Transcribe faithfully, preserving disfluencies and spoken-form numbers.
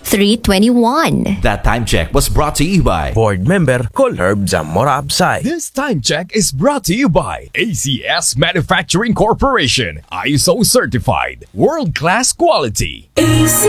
three twenty-one. That time check was brought to you by Board member Col Herb Zamora Absay. This time check is brought to you by A C S Manufacturing Corporation, I S O certified, world-class quality. A C